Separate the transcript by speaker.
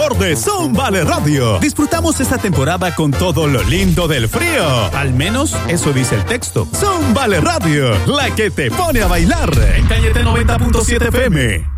Speaker 1: de Zoom Vale Radio. Disfrutamos esta temporada con todo lo lindo del frío. Al menos eso dice el texto. Zoom Vale Radio, la que te pone a bailar. En Cañete 90.7 FM.